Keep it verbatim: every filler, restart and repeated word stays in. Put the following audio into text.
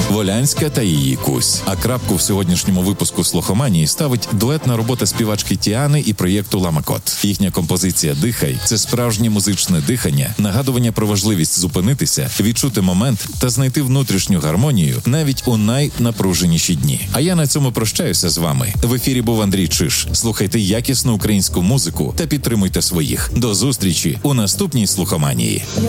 Волянська та її Кусь. А крапку в сьогоднішньому випуску «Слухоманії» ставить дуетна робота співачки Тіани і проєкту «Ламакот». Їхня композиція «Дихай» – це справжнє музичне дихання, нагадування про важливість зупинитися, відчути момент та знайти внутрішню гармонію навіть у найнапруженіші дні. А я на цьому прощаюся з вами. В ефірі був Андрій Чиш. Слухайте якісну українську музику та підтримуйте своїх. До зустрічі у наступній «Слухоманії».